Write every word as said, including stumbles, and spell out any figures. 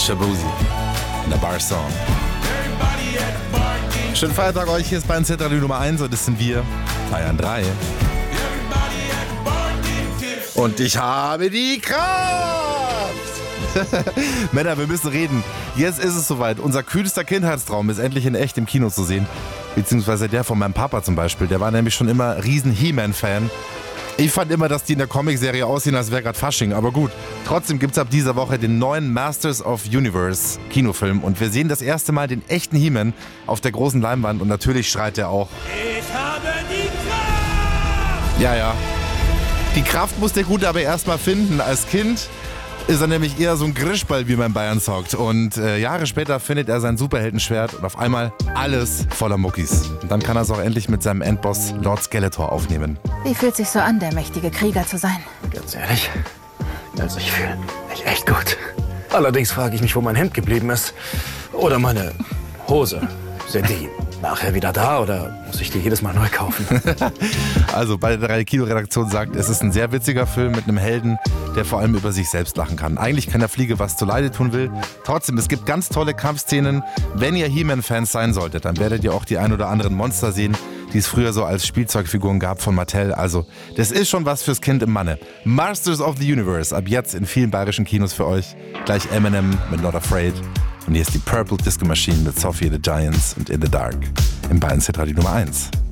Shabuzi. Der Bar-Song. Schönen Feiertag euch, hier ist Bayern Z Radio Nummer eins und das sind wir, Bayern drei. Und ich habe die Kraft! Männer, wir müssen reden. Jetzt ist es soweit. Unser kühlster Kindheitstraum ist endlich in echt im Kino zu sehen. Beziehungsweise der von meinem Papa zum Beispiel. Der war nämlich schon immer riesen He-Man-Fan. Ich fand immer, dass die in der Comicserie aussehen, als wäre gerade Fasching. Aber gut, trotzdem gibt es ab dieser Woche den neuen Masters of Universe Kinofilm. Und wir sehen das erste Mal den echten He-Man auf der großen Leinwand. Und natürlich schreit er auch: Ich habe die Kraft! Ja, ja. Die Kraft muss der Gute aber erstmal finden. Als Kind ist er nämlich eher so ein Grischball, wie man in Bayern sagt. Und äh, Jahre später findet er sein Superheldenschwert und auf einmal alles voller Muckis. Und dann kann er es auch endlich mit seinem Endboss Lord Skeletor aufnehmen. Wie fühlt sich so an, der mächtige Krieger zu sein? Ganz ehrlich, also ich fühle mich echt gut. Allerdings frage ich mich, wo mein Hemd geblieben ist. Oder meine Hose. Sind die nachher wieder da oder muss ich die jedes Mal neu kaufen? Also bei der drei Kino-Redaktion sagt, es ist ein sehr witziger Film mit einem Helden, der vor allem über sich selbst lachen kann. Eigentlich keiner Fliege was zuleide tun will. Trotzdem, es gibt ganz tolle Kampfszenen. Wenn ihr He-Man-Fans sein solltet, dann werdet ihr auch die ein oder anderen Monster sehen, die es früher so als Spielzeugfiguren gab von Mattel. Also, das ist schon was fürs Kind im Manne. Masters of the Universe, ab jetzt in vielen bayerischen Kinos für euch. Gleich Eminem mit Not Afraid. Und hier ist die Purple Disco Machine mit Sophie the Giants und In the Dark. Im Bayern Z Radio Nummer eins.